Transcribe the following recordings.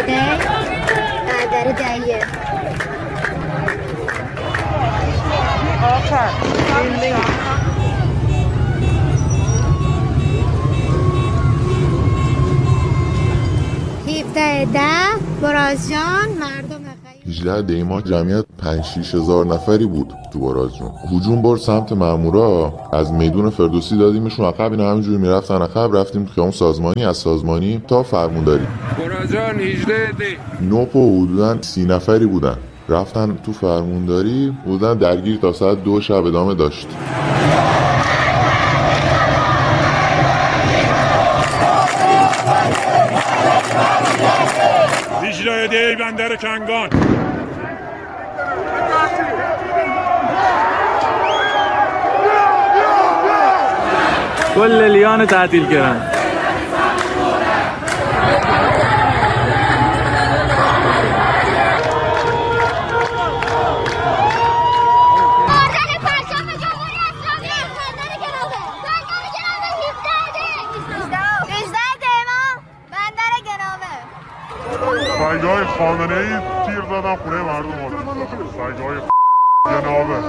بندر دهیه. آخر 17 براز جان مردم 18 دیماه جمعیت 5-6 هزار نفری بود تو براز جان. هجوم برد سمت مامورا، از میدون فردوسی دادیمشون عقب، اینا همینجوری میرفتن عقب، رفتیم تو خیابون سازمانی، از سازمانی تا فرمانداری. براز جان 18 دی نوپ و حدوداً 30 نفری بودن، رفتن تو فرمانداری، بودن درگیر تا ساعت 2 شب ادامه داشت. دی بندر کنگان کل لیان تعطیل کردن. سایگاه خامنه‌ای تیر زدن خونه مردم. سایگاه جنابه.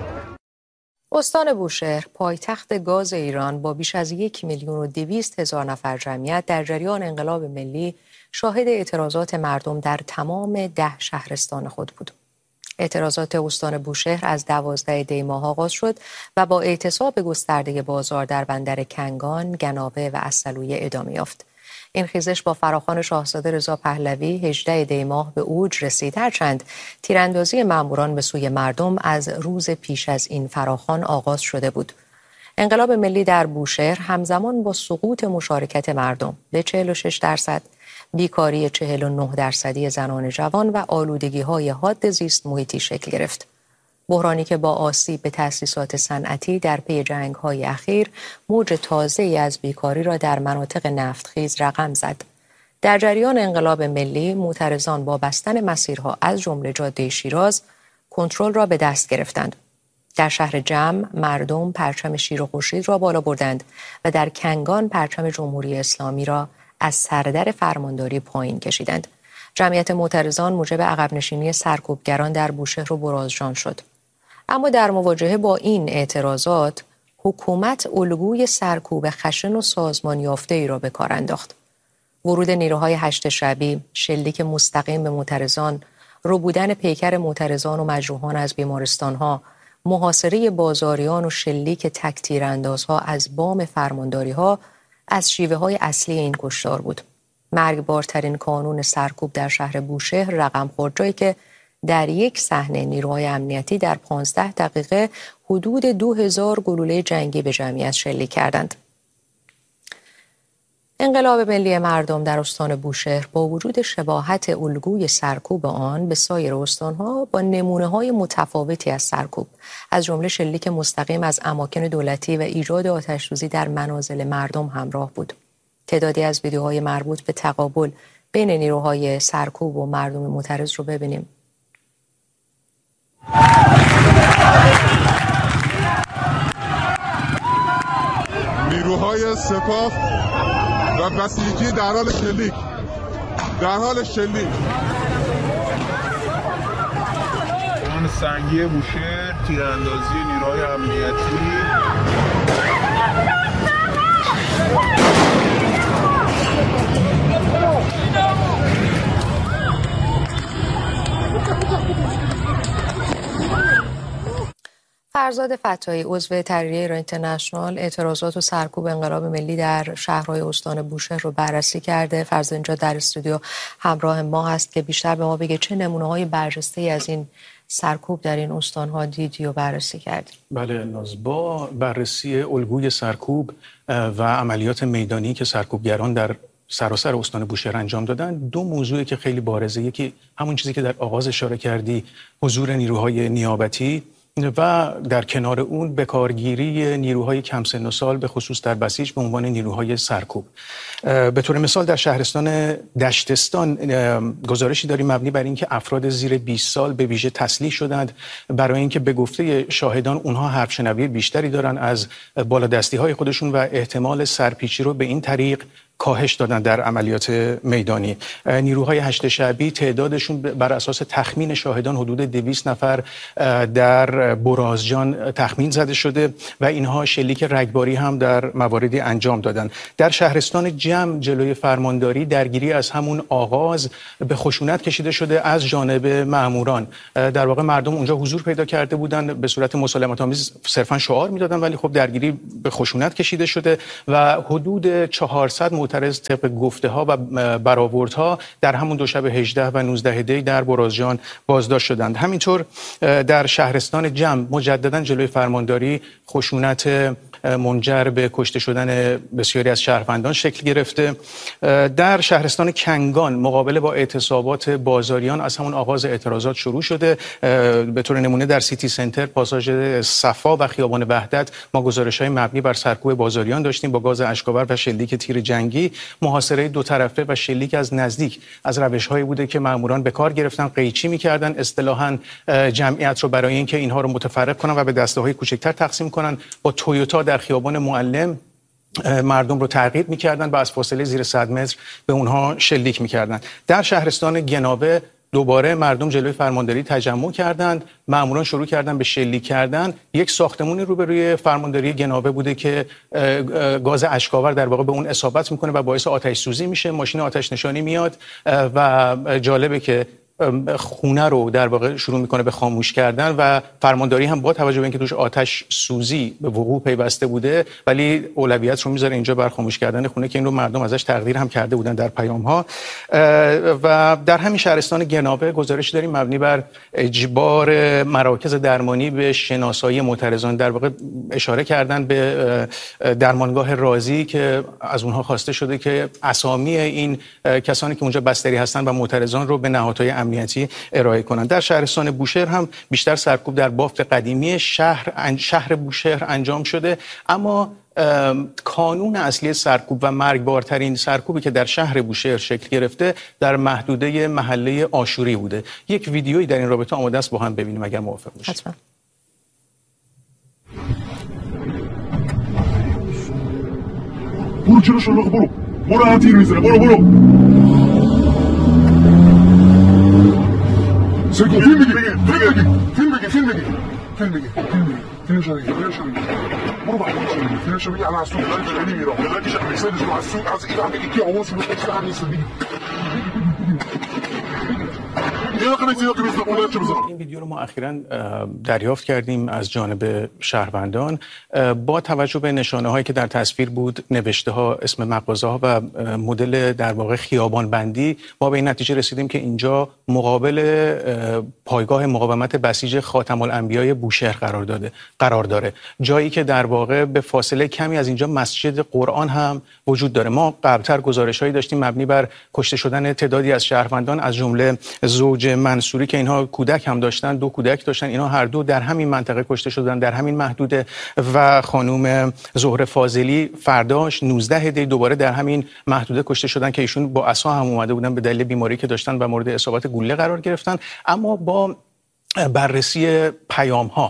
استان بوشهر، پایتخت گاز ایران، با بیش از 1,200,000 نفر جمعیت در جریان انقلاب ملی شاهد اعتراضات مردم در تمام 10 شهرستان خود بود. اعتراضات استان بوشهر از 12 دی ماه آغاز شد و با اعتصاب گسترده بازار در بندر کنگان، گنابه و عسلویه ادامه یافت. این خیزش با فراخوان شاهزاده رضا پهلوی 18 دی ماه به اوج رسید، هرچند تیراندازی ماموران به سوی مردم از روز پیش از این فراخوان آغاز شده بود. انقلاب ملی در بوشهر همزمان با سقوط مشارکت مردم به 46%، بیکاری 49% زنان جوان و آلودگی‌های حاد زیست محیطی شکل گرفت. بحرانی که با آسیب به تأسیسات صنعتی در پی جنگ‌های اخیر موج تازه‌ای از بیکاری را در مناطق نفتخیز رقم زد. در جریان انقلاب ملی، معترضان با بستن مسیرها از جمله جاده شیراز کنترل را به دست گرفتند. در شهر جمع مردم پرچم شیر و خورشید را بالا بردند و در کنگان پرچم جمهوری اسلامی را از سردر فرمانداری پایین کشیدند. جمعیت معترضان موجب عقب نشینی سرکوبگران در بوشهر و برازجان شد. اما در مواجهه با این اعتراضات، حکومت الگوی سرکوب خشن و سازمان یافته‌ای را به کار انداخت. ورود نیروهای هشت شبی، شلیک مستقیم به معترضان، ربودن پیکر معترضان و مجروحان از بیمارستان‌ها، محاصره بازاریان و شلیک تک تیراندازها از بام فرمانداری‌ها از شیوه‌های اصلی این کشتار بود. مرگبارترین کانون سرکوب در شهر بوشهر رقم خورد، جایی که در یک صحنه نیروهای امنیتی در 15 دقیقه حدود 2000 گلوله جنگی به جمعیت شلیک کردند. انقلاب ملی مردم در استان بوشهر با وجود شباهت الگوی سرکوب آن به سایر استانها با نمونه‌های متفاوتی از سرکوب، از جمله شلیک مستقیم از اماکن دولتی و ایجاد آتش‌سوزی در منازل مردم همراه بود. تعدادی از ویدیوهای مربوط به تقابل بین نیروهای سرکوب و مردم معترض رو ببینیم. نیروهای سپاه و بسیجی در حال شلیک آن سنگی بوشهر، تیراندازی نیروهای امنیتی. فرزاد فتایی، عضو تحریریه ایران اینترنشنال، اعتراضات و سرکوب انقلاب ملی در شهرهای استان بوشهر رو بررسی کرده. فرزاد اینجا در استودیو همراه ما هست که بیشتر به ما بگه چه نمونه‌های برجسته‌ای از این سرکوب در این استان‌ها دیدی و بررسی کردی. بله ناز، با بررسی الگوی سرکوب و عملیات میدانی که سرکوبگران در سراسر استان بوشهر انجام دادن، دو موضوعی که خیلی بارزه. یکی همون چیزی که در آغاز اشاره کردی، حضور نیروهای نیابتی، و در کنار اون به کارگیری نیروهای کم سن و سال به خصوص در بسیج به عنوان نیروهای سرکوب. به طور مثال در شهرستان دشتستان گزارشی داریم مبنی بر اینکه افراد زیر 20 سال به ویژه تسلیح شدند برای اینکه به گفته شاهدان اونها حرف شنوی بیشتری دارن از بالادستی های خودشون و احتمال سرپیچی رو به این طریق کاهش دادن در عملیات میدانی. نیروهای هشت شعبی تعدادشون بر اساس تخمین شاهدان حدود 200 نفر در برازجان تخمین زده شده و اینها شلیک رگباری هم در مواردی انجام دادن. در شهرستان جم جلوی فرمانداری درگیری از همون آغاز به خشونت کشیده شده از جانب ماموران. در واقع مردم اونجا حضور پیدا کرده بودن، به صورت مسالمت‌آمیز صرفا شعار میدادن، ولی خب درگیری به خشونت کشیده شده و حدود 400 معترض طبق گفته‌ها و برآوردها در همون دوشنبه 18 و 19 دی در برازجان بازداشت شدند. همینطور در شهرستان جم مجددا جلوی فرمانداری خشونت منجر به کشته شدن بسیاری از شهروندان شکل گرفته. در شهرستان کنگان مقابله با اعتصابات بازاریان از همون آغاز اعتراضات شروع شده. به طور نمونه در سیتی سنتر، پاساژ صفا و خیابان وحدت ما گزارش‌های مبنی بر سرکوب بازاریان داشتیم با گاز اشک‌آور و شلیک تیر جنگی. محاصره دو طرفه و شلیک از نزدیک از روش‌هایی بوده که ماموران به کار گرفتن، قیچی می‌کردن اصطلاحاً جمعیت رو برای اینکه اینها رو متفرق کنن و به دسته‌های کوچکتر تقسیم کنن. با تویوتا در خیابان معلم مردم رو تعقیب می‌کردن و از فاصله زیر 100 متر به اونها شلیک می‌کردن. در شهرستان گناوه دوباره مردم جلوی فرمانداری تجمع کردند، ماموران شروع کردن به شلیک کردن. یک ساختمانی روبروی فرمانداری گناوه بوده که گاز اشک‌آور در واقع به اون اصابت میکنه و باعث آتش سوزی میشه. ماشین آتش نشانی میاد و جالبه که خونه رو در واقع شروع میکنه به خاموش کردن و فرمانداری هم با توجه به اینکه توش آتش سوزی به وقوع پیوسته بوده ولی اولویت رو میذاره اینجا بر خاموش کردن خونه که این رو مردم ازش تقدیر هم کرده بودن در پیام‌ها. و در همین شهرستان گناوه گزارش داریم مبنی بر اجبار مراکز درمانی به شناسایی معترضان. در واقع اشاره کردن به درمانگاه رازی که از اونها خواسته شده که اسامی این کسانی که اونجا بستری هستن و معترضان رو به نهادهای امنیتی ارائه کنند. در شهرستان بوشهر هم بیشتر سرکوب در بافت قدیمی شهر بوشهر انجام شده، اما کانون اصلی سرکوب و مرگبارترین سرکوبی که در شهر بوشهر شکل گرفته در محدوده محله آشوری بوده. یک ویدیویی در این رابطه آماده است، با هم ببینیم اگر موافق باشید. حتما. برو جلو شلوغ، برو هم تیر میزنه، برو سیکو فیلم بگی برو باید فیلمشو بگی الان از تو داری خیلی میرام بلکش امیسایدش رو از ایران بگی که آواز رو بگی هم نیست بگی این ویدیو رو ما اخیراً دریافت کردیم از جانب شهروندان. با توجه به نشانه هایی که در تصویر بود، نوشته ها، اسم مغازه ها و مدل در واقع خیابان بندی، ما به این نتیجه رسیدیم که اینجا مقابل پایگاه مقاومت بسیج خاتم الانبیاء بوشهر قرار داره، جایی که در واقع به فاصله کمی از اینجا مسجد قرآن هم وجود داره. ما قبلتر گزارش هایی داشتیم مبنی بر کشته شدن تعدادی از شهروندان، از جمله زوج منصوری که اینها کودک هم داشتن، 2 کودک داشتن، اینها هر دو در همین منطقه کشته شدن، در همین محدوده. و خانم زهره فاضلی فرداش 19 دی دوباره در همین محدوده کشته شدن که ایشون با عصا هم اومده بودن به دلیل بیماری که داشتن و مورد اصابت گلوله قرار گرفتن. اما با بررسی پیام ها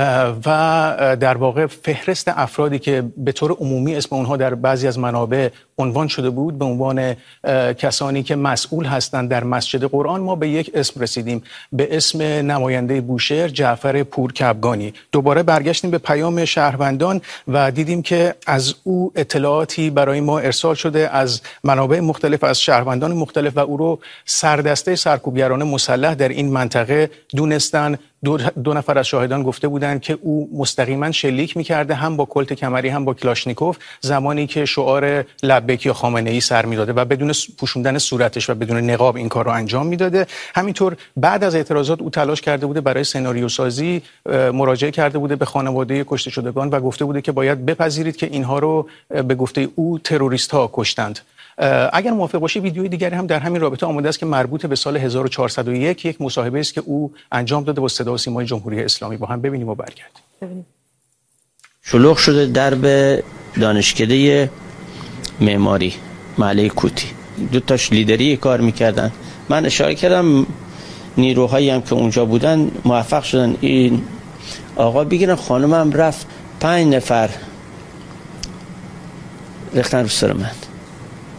و در واقع فهرست افرادی که به طور عمومی اسم اونها در بعضی از منابع عنوان شده بود به عنوان کسانی که مسئول هستند در مسجد قرآن، ما به یک اسم رسیدیم، به اسم نماینده بوشهر جعفر پورکبگانی. دوباره برگشتیم به پیام شهروندان و دیدیم که از او اطلاعاتی برای ما ارسال شده از منابع مختلف، از شهروندان مختلف، و او رو سردسته سرکوبگران مسلح در این منطقه دونستن. 2 نفر از شاهدان گفته بودند که او مستقیما شلیک می‌کرده، هم با کلت کمری هم با کلاشنیکوف، زمانی که شعار لبیک یا خامنه‌ای سر می‌داده و بدون پوشوندن صورتش و بدون نقاب این کار رو انجام می‌داده. همینطور بعد از اعتراضات او تلاش کرده بوده برای سناریوسازی، مراجعه کرده بوده به خانواده کشته شدگان و گفته بوده که باید بپذیرید که اینها رو به گفته او تروریست‌ها کشتند. اگر موافق باشی ویدیوی دیگری هم در همین رابطه آماده است که مربوط به سال 1401 یک مصاحبه است که او انجام داده با صدا و سیمای جمهوری اسلامی. با هم ببینیم و برگردیم. شلوغ شده درب دانشکده معماری محله کوتی، 2 تاش لیدری کار میکردن. من اشاره کردم نیروهایی هم که اونجا بودن موفق شدن این آقا بگیرن. خانمم رفت 5 نفر ریختن رو سر من.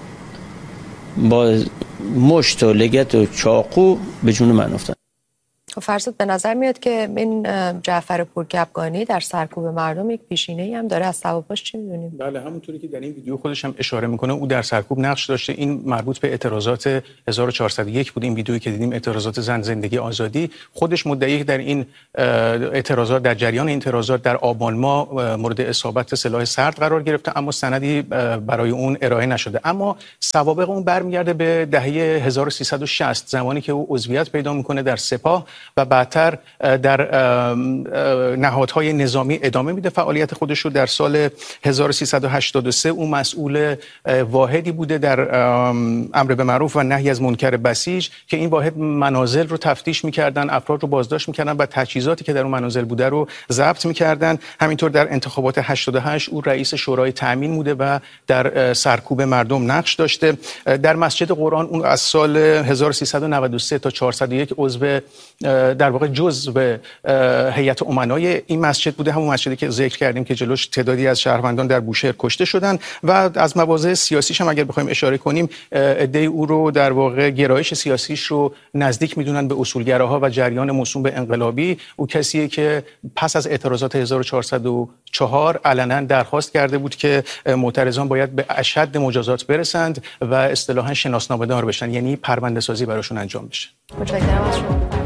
با مشت و لگت و چاقو به جون من افتاد. فرزاد به نظر میاد که این جعفر پرکپگانی در سرکوب مردم یک پیشینه‌ای هم داره. از سببش چی می‌دونیم؟ بله، همونطوری که در این ویدیو خودش هم اشاره میکنه او در سرکوب نقش داشته. این مربوط به اعتراضات 1401 بود. این ویدیویی که دیدیم اعتراضات زن، زندگی، آزادی. خودش مدعی در این اعتراضات، در جریان اعتراضات در آبان ماه مورد اصابت سلاح سرد قرار گرفته، اما سندی برای اون ارائه نشده. اما سوابق اون برمیگرده به دهه 1360 زمانی که او عضویت پیدا میکنه در سپاه و بعدتر در نهادهای نظامی ادامه میده فعالیت خودش رو. در سال 1383 او مسئول واحدی بوده در امر به معروف و نهی از منکر بسیج که این واحد منازل رو تفتیش میکردن، افراد رو بازداشت میکردن و تجهیزاتی که در اون منازل بوده رو ضبط میکردن. همینطور در انتخابات 88 او رئیس شورای تامین بوده و در سرکوب مردم نقش داشته. در مسجد قرآن اون از سال 1393 تا 401 عضو در واقع جزو هیئت امنای این مسجد بوده، همون مسجدی که ذکر کردیم که جلوش تعدادی از شهروندان در بوشهر کشته شدن. و از مواضع سیاسیش هم اگر بخوایم اشاره کنیم، عده او رو در واقع گرایش سیاسیش رو نزدیک میدونن به اصولگراها و جریان موسوم به انقلابی. او کسیه که پس از اعتراضات 1404 علنا درخواست کرده بود که معترضان باید به اشد مجازات برسند و اصطلاحاً شناسنامه‌دار بشن، یعنی پرونده سازی براشون انجام بشه. متشکرم از شما.